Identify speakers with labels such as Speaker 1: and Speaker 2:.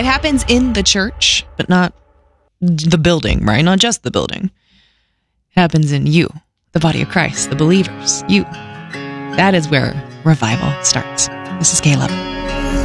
Speaker 1: It happens in the church, but not the building, right? Not just the building. It happens in you, the body of Christ, the believers, you. That is where revival starts. This is Caleb.